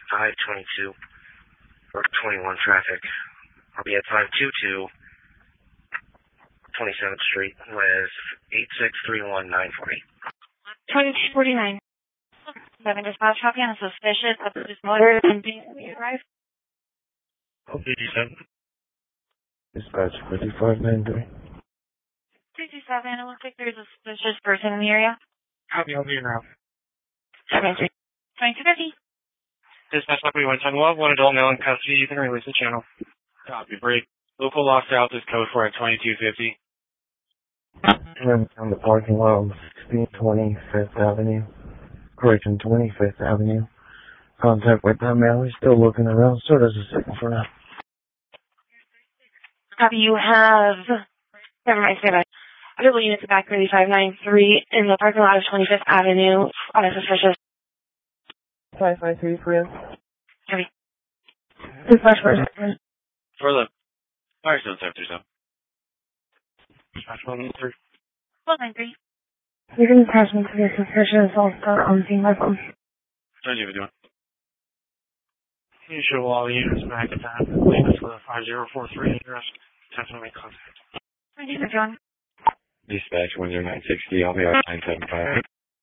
522 or 21 traffic. I'll be at 522 27th Street with 8631948. 2249. 7 dispatch copy on a suspicious suspicious motor and being arrived. Okay, 7. Dispatch 5593. 227, it looks like there's a suspicious person in the area. Copy, I'll be around. 2250. Dispatch copy 110 Love, one adult male in custody, you can release the channel. Copy, break. Local lost out is code for at 2250. On the parking lot of 1620 Fifth Avenue. Correction, 25th Avenue. Contact with that male. He's still looking around. So does a signal for now. Copy, you have... Never mind, say that. Available units back 3593 in the parking lot of 25th Avenue on a suspicious... 553 friend. Copy. Dispatch first. For the fire zone 737. Dispatch 193. 193. You can pass me to the suspicious also on scene my phone. How are you doing? You show all the units back at that. Leave us with a 5043 address. Definitely make contact. Thank you for joining. Dispatch 10960, I'll be out 975.